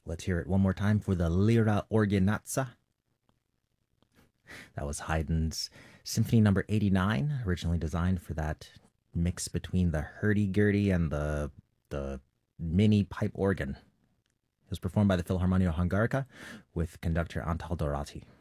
Let's hear it one more time for the Lira Organazza. That was Haydn's Symphony Number 89, originally designed for that mix between the hurdy-gurdy and the mini pipe organ. It was performed by the Philharmonia Hungarica with conductor Antal Dorati.